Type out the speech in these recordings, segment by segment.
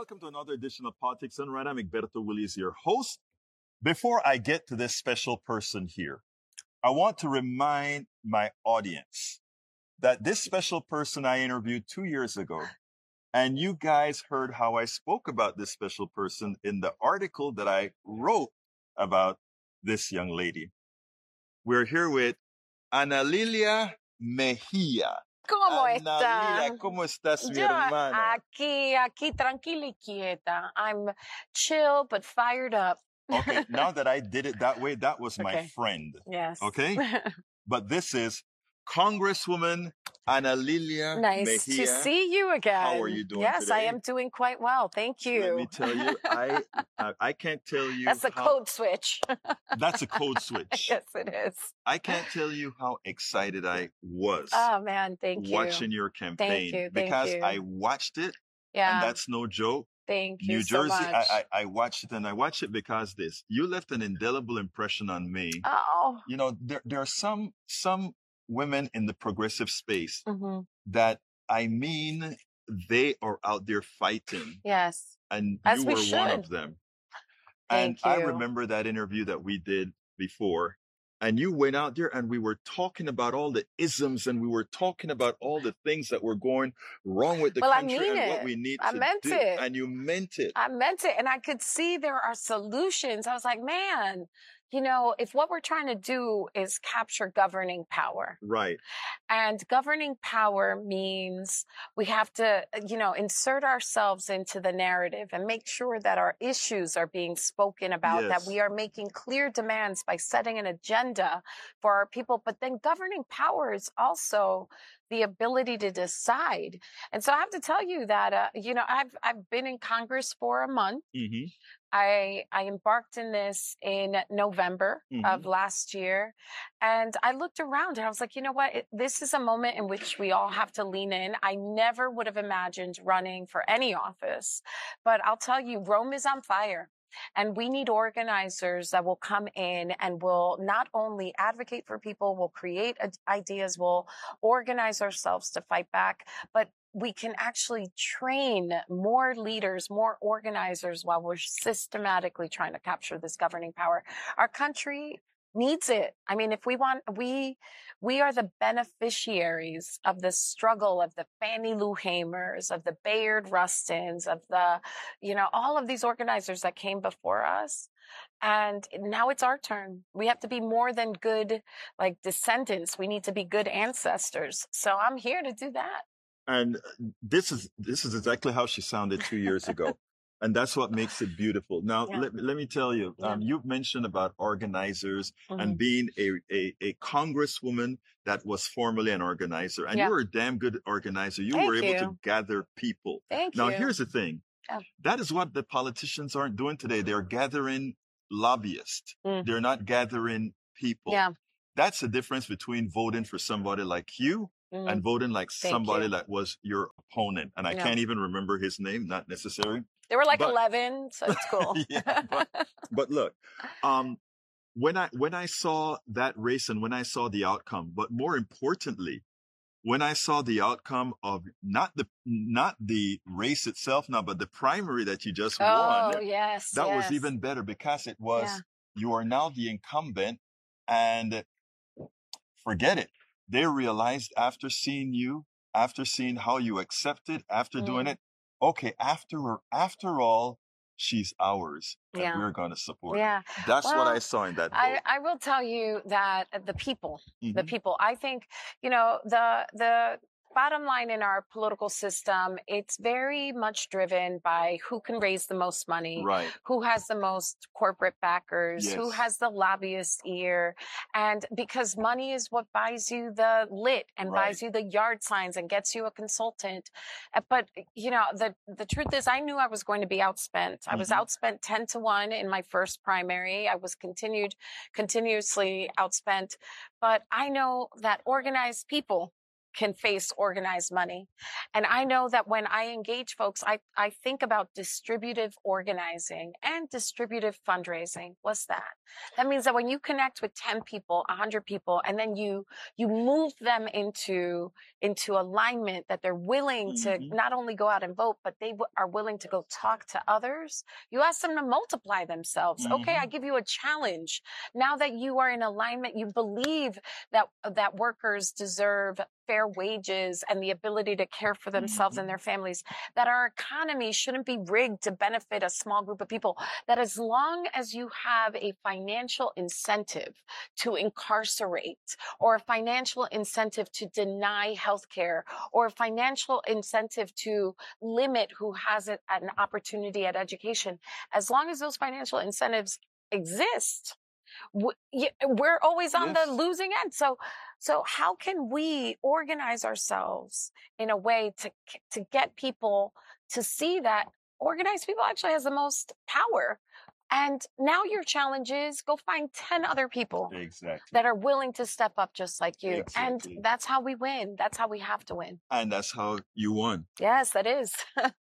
welcome to another edition of Politics Done Right. I'm Egberto Willies, your host. Before I get to this special person here, I want to remind my audience that this special person I interviewed 2 years ago, and you guys heard how I spoke about this special person in the article that I wrote about this young lady. We're here with Ana Lilia Mejia. ¿Cómo Ana Lilia, está? ¿cómo estás, mi Yo hermana? aquí tranquila y quieta. I'm chill but fired up. Okay, now that I did it that way, that was my Okay. friend. Yes. Okay? But this is Congresswoman Ana Lilia Nice Mejia. to see you again. How are you doing Yes, today? I am doing quite well. Thank you. Let me tell you, I can't tell you. That's a code switch. That's a code switch. Yes, it is. I can't tell you how excited I was Oh, man, thank you. watching your campaign. Thank because you. I watched it, and Yeah, that's no joke. thank you New so Jersey, much. I watched it, and I watched it because you left an indelible impression on me. Oh. You know, there are some women in the progressive space Mhm. that, I mean, they are out there fighting, Yes. and As you we were one should. of them. Thank And I you. remember that interview that we did before, and you went out there and we were talking about all the isms, and we were talking about all the things that were going wrong with the Well, I country mean and what it. we need I to meant do. it. And you meant it. I meant it. And I could see there are solutions. I was like, man, you know, if what we're trying to do is capture governing power, Right. and governing power means we have to, you know, insert ourselves into the narrative and make sure that our issues are being spoken about, that Yes. we are making clear demands by setting an agenda for our people. But then governing power is also the ability to decide. And so I have to tell you that, you know, I've been in Congress for a month. Mm-hmm. I embarked in this in November of last year, and I looked around and I was like, you know what? This is a moment in which we all have to lean in. I never would have imagined running for any office, but I'll tell you, Rome is on fire. And we need organizers that will come in and will not only advocate for people, will create ideas, will organize ourselves to fight back, but we can actually train more leaders, more organizers while we're systematically trying to capture this governing power. Our country needs it. I mean, if we want, we are the beneficiaries of the struggle of the Fannie Lou Hamers, of the Bayard Rustins, of the, you know, all of these organizers that came before us. And now it's our turn. We have to be more than good, like, descendants. We need to be good ancestors. So I'm here to do that. And this is exactly how she sounded 2 years ago. And that's what makes it beautiful. Now, Yeah. let me tell you, Yeah. you've mentioned about organizers and being a congresswoman that was formerly an organizer. And Yeah. you were a damn good organizer. You Thank were able you. to gather people. Thank Now, you. here's the thing. Yeah. That is what the politicians aren't doing today. They're gathering lobbyists. They're not gathering people. Yeah. That's the difference between voting for somebody like you and voting like Thank somebody you. that was your opponent. And I Yeah. can't even remember his name, not necessary. There were like But- 11, so it's cool. Yeah, But look, when I saw that race and when I saw the outcome, but more importantly, when I saw the outcome of not the race itself now, but the primary that you just Oh, won, yes. that was yes. even better because it was, Yeah. you are now the incumbent, and forget it. They realized after seeing you, after seeing how you accepted, after doing it, okay, after all, she's ours, and Yeah. we're going to support her. Yeah. That's what Well, I saw in that vote. I will tell you that the people, Mhm. I think, you know, the bottom line in our political system, it's very much driven by who can raise the most money, Right. who has the most corporate backers, who Yes. has the lobbyist ear. And because money is what buys you the lit and Right. buys you the yard signs and gets you a consultant. But, you know, the truth is I knew I was going to be outspent. I was outspent 10-1 in my first primary. I was continuously outspent. But I know that organized people can face organized money. And I know that when I engage folks, I think about distributive organizing and distributive fundraising. What's that? That means that when you connect with 10 people, 100 people, and then you move them into alignment that they're willing to not only go out and vote, but they are willing to go talk to others. You ask them to multiply themselves. Okay, I give you a challenge. Now that you are in alignment, you believe that workers deserve fair wages and the ability to care for themselves and their families, that our economy shouldn't be rigged to benefit a small group of people, that as long as you have a financial incentive to incarcerate, or a financial incentive to deny healthcare, or a financial incentive to limit who has an opportunity at education, as long as those financial incentives exist, we're always on the losing end. So how can we organize ourselves in a way to get people to see that organized people actually has the most power? And now your challenge is go find 10 other people that are willing to step up just like you. And that's how we win. That's how we have to win. And that's how you won. Yes, that is.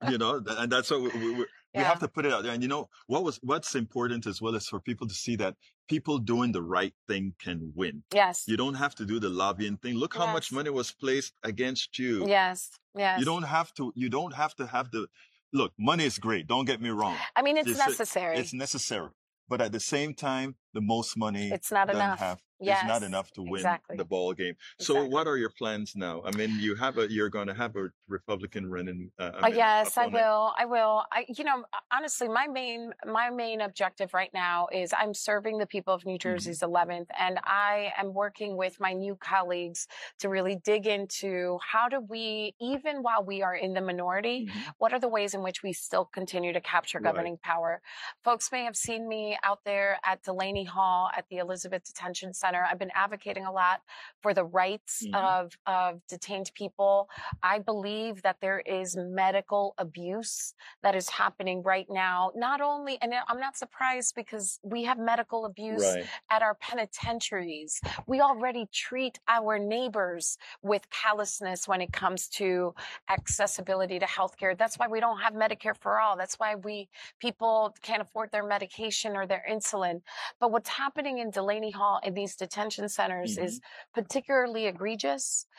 And that's what we have to put it out there. And what's important as well is for people to see that people doing the right thing can win. Yes. You don't have to do the lobbying thing. Look how much money was placed against you. Yes. Yes. You don't have to have the, look, money is great. Don't get me wrong. I mean, it's necessary. It's necessary. But at the same time, the most money it's not enough. It's not enough to win the ball game. So what are your plans now? I mean, you're going to have a Republican running. Yes, opponent. I will. Honestly, my main objective right now is I'm serving the people of New Jersey's 11th, and I am working with my new colleagues to really dig into how do we, even while we are in the minority, what are the ways in which we still continue to capture governing power? Folks may have seen me out there at Delaney Hall at the Elizabeth Detention Center. I've been advocating a lot for the rights of detained people. I believe that there is medical abuse that is happening right now. Not only, and I'm not surprised because we have medical abuse at our penitentiaries. We already treat our neighbors with callousness when it comes to accessibility to healthcare. That's why we don't have Medicare for all. That's why people can't afford their medication or their insulin. But what's happening in Delaney Hall in these detention centers is particularly egregious.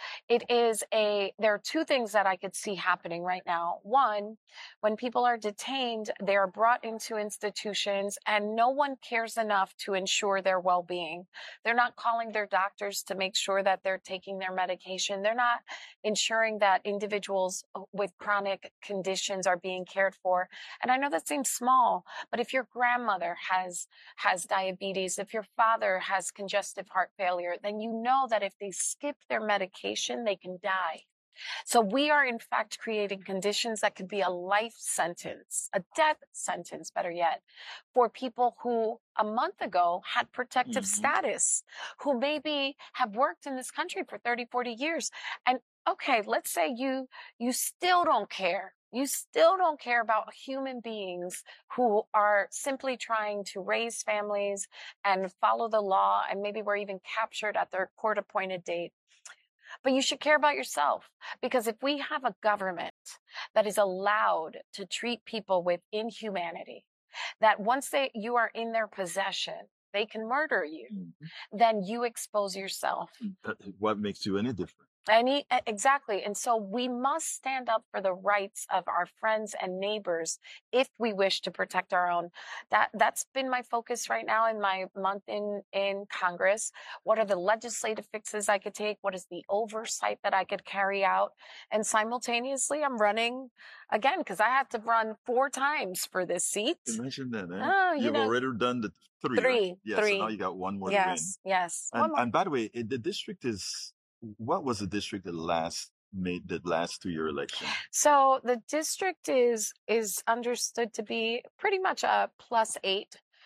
There are two things that I could see happening right now. One, when people are detained, they are brought into institutions and no one cares enough to ensure their well-being. They're not calling their doctors to make sure that they're taking their medication. They're not ensuring that individuals with chronic conditions are being cared for. And I know that seems small, but if your grandmother has diabetes, if your father has congestive heart failure, then you know that if they skip their medication, they can die. So we are in fact creating conditions that could be a life sentence, a death sentence, better yet, for people who a month ago had protective status, who maybe have worked in this country for 30, 40 years. And okay, let's say you still don't care. You still don't care about human beings who are simply trying to raise families and follow the law, and maybe were even captured at their court-appointed date. But you should care about yourself, because if we have a government that is allowed to treat people with inhumanity, that once you are in their possession, they can murder you, then you expose yourself. What makes you any different? Exactly. And so we must stand up for the rights of our friends and neighbors if we wish to protect our own. That's been my focus right now in my month in Congress. What are the legislative fixes I could take? What is the oversight that I could carry out? And simultaneously, I'm running again because I had to run 4 times for this seat. Imagine that. You've already done the 3. Three. Yes, so now you got 1 more to win. Yes. And by the way, the district is... What was the district that made the last 2-year election? So the district is understood to be pretty much a +8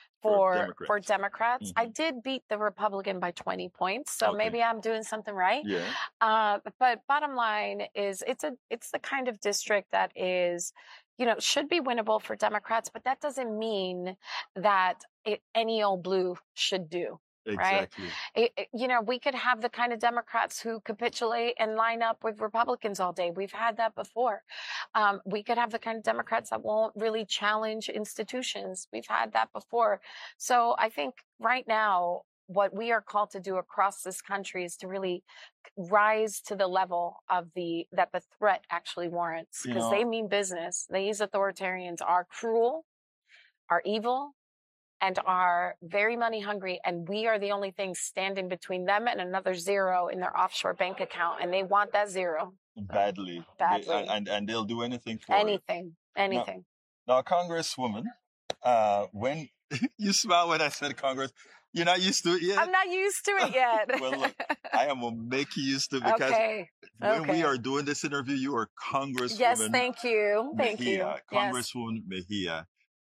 for Democrats. I did beat the Republican by 20 points, so maybe I'm doing something right. Yeah. But bottom line is it's the kind of district that is, should be winnable for Democrats, but that doesn't mean that any old blue should do. Exactly. Right? We could have the kind of Democrats who capitulate and line up with Republicans all day. We've had that before. We could have the kind of Democrats that won't really challenge institutions. We've had that before. So I think right now, what we are called to do across this country is to really rise to the level of that the threat actually warrants, because they mean business. These authoritarians are cruel, are evil, and are very money hungry, and we are the only thing standing between them and another zero in their offshore bank account, and they want that zero badly. And they'll do anything for anything. Now, Congresswoman, when you smile when I said Congress, you're not used to it yet? I'm not used to it yet. Well, look, I am going to make you used to it, because when we are doing this interview, you are Congresswoman. Yes, thank you. Thank you. Congresswoman Mejia.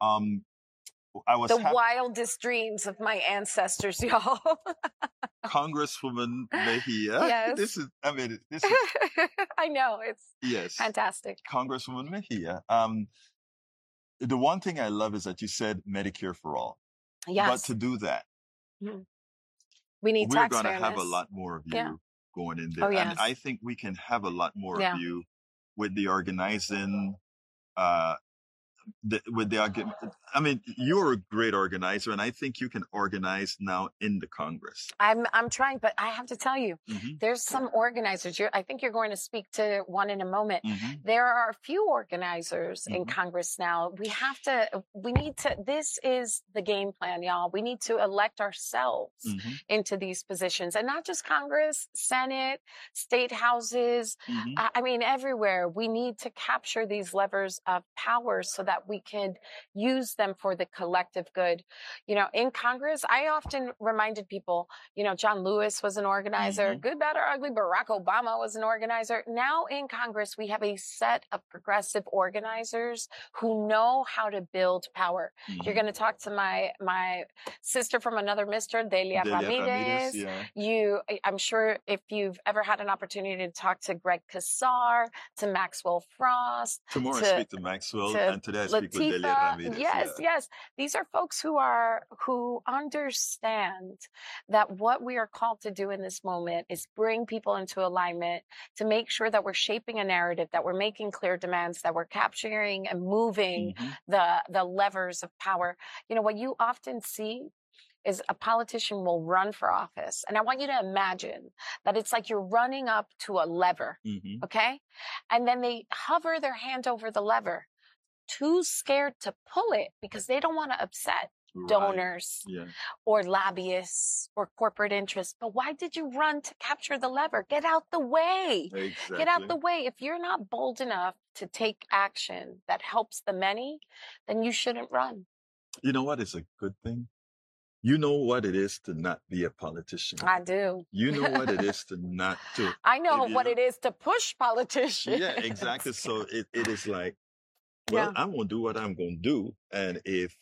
Wildest dreams of my ancestors, y'all. Congresswoman Mejia. Yes. This is I know, it's fantastic. Congresswoman Mejia. The one thing I love is that you said Medicare for all. Yes. But to do that, we need tax fairness. We're going to have a lot more of you going in there. Oh, yes. And I think we can have a lot more of you with the organizing, you're a great organizer, and I think you can organize now in the Congress. I'm trying, but I have to tell you, there's some organizers. I think you're going to speak to one in a moment. There are a few organizers in Congress now. This is the game plan, y'all. We need to elect ourselves into these positions, and not just Congress, Senate, state houses. Everywhere. We need to capture these levers of power so that we can use them for the collective good. In Congress, I often reminded people, John Lewis was an organizer, good, bad, or ugly. Barack Obama was an organizer. Now in Congress, we have a set of progressive organizers who know how to build power. You're going to talk to my sister from another mister, Delia Ramirez. I'm sure if you've ever had an opportunity to talk to Greg Casar, to Maxwell Frost. Tomorrow I speak to Maxwell, and today I speak with Delia Ramirez. Yes. These are folks who understand that what we are called to do in this moment is bring people into alignment, to make sure that we're shaping a narrative, that we're making clear demands, that we're capturing and moving the levers of power. What you often see is a politician will run for office. And I want you to imagine that it's like you're running up to a lever, okay? And then they hover their hand over the lever, too scared to pull it because they don't want to upset donors or lobbyists or corporate interests. But why did you run to capture the lever? Get out the way. Exactly. Get out the way. If you're not bold enough to take action that helps the many, then you shouldn't run. You know what is a good thing? You know what it is to not be a politician. I do. You know what it is to not to. I know what it is to push politicians. Yeah, exactly. So it is like, well, I'm going to do what I'm going to do. And if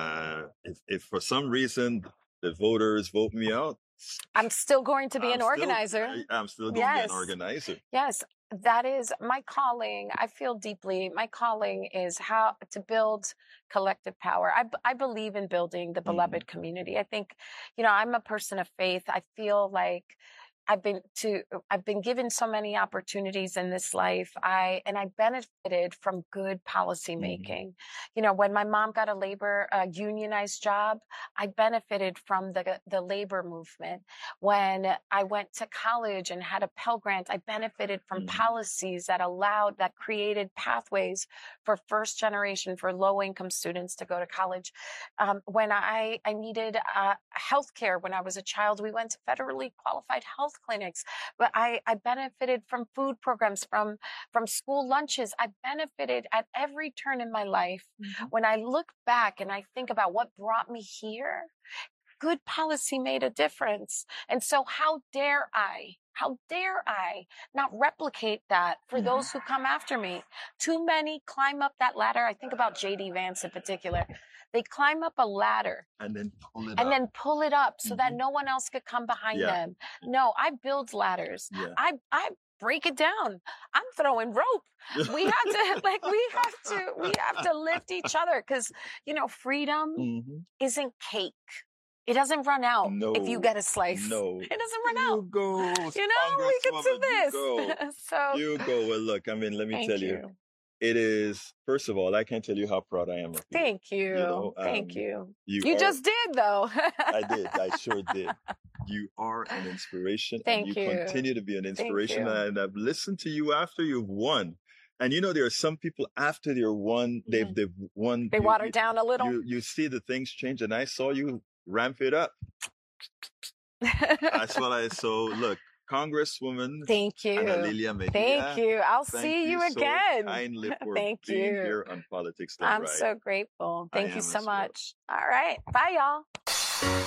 for some reason the voters vote me out, I'm still going to be an organizer. I'm still going to be an organizer. Yes. That is my calling. I feel deeply. My calling is how to build collective power. I believe in building the beloved community. I think, I'm a person of faith. I feel like I've been given so many opportunities in this life. I benefited from good policy making. When my mom got a unionized job, I benefited from the labor movement. When I went to college and had a Pell Grant, I benefited from policies that created pathways for first generation, for low income students to go to college. When I needed healthcare when I was a child, we went to federally qualified health clinics, but I benefited from food programs, from school lunches. I benefited at every turn in my life. When I look back and I think about what brought me here, good policy made a difference. And so how dare I not replicate that for those who come after me? Too many climb up that ladder. I think about J.D. Vance in particular. They climb up a ladder and then pull it up so that no one else could come behind them. No, I build ladders. I break it down. I'm throwing rope. We have to lift each other, because freedom isn't cake. It doesn't run out No. if you get a slice. No. It doesn't run out. You go. You know, we could do this. You go. So You go. Well, look, I mean, let me thank tell you. It is, first of all, I can't tell you how proud I am of you. Thank you. You know, Thank you. You just did, though. I did. I sure did. You are an inspiration. Thank and you. Continue to be an inspiration. You. And I've listened to you after you've won. And you know, there are some people after they're won, they've won. They water down a little. You see the things change, and I saw you ramp it up. That's what I saw. Look, Congresswoman. Thank you. Ana Lilia Mejia. Thank you. I'll see you again. So kindly for Thank being you. here on Politics Done I'm Right. so grateful. Thank you so as well. much. All right. Bye, y'all.